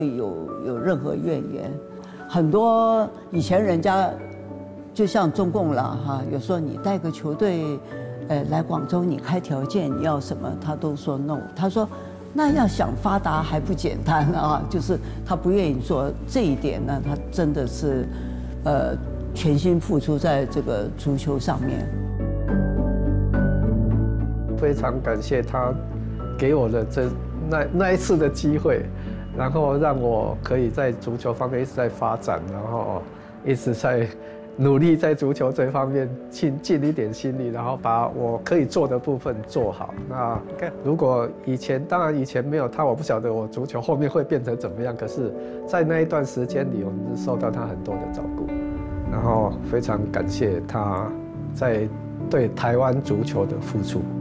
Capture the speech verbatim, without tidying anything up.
有有任何怨言。很多以前人家就像中共了哈，有时候你带个球队，呃，来广州，你开条件你要什么，他都说 no。他说那要想发达还不简单啊，就是他不愿意做这一点呢，他真的是呃全心付出在这个足球上面。 非常感谢他给我的这那那一次的机会。 然后让我可以在足球方面一直在发展，然后一直在努力在足球这方面尽尽一点心力，然后把我可以做的部分做好。那如果以前，当然以前没有他，我不晓得我足球后面会变成怎么样。可是，在那一段时间里，我们是受到他很多的照顾，然后非常感谢他在对台湾足球的付出。